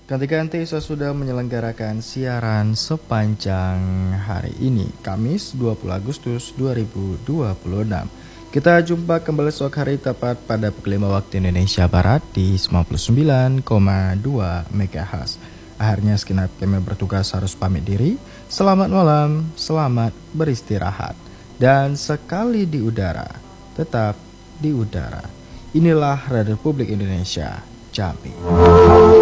Ganti-ganti sesudah menyelenggarakan siaran sepanjang hari ini, Kamis 20 Agustus 2026. Kita jumpa kembali esok hari tepat pada pukul 5 waktu Indonesia Barat di 99,2 MHz. Akhirnya segenap kami bertugas harus pamit diri. Selamat malam, selamat beristirahat. Dan sekali di udara, tetap di udara. Inilah Radio Republik Indonesia, Jambi.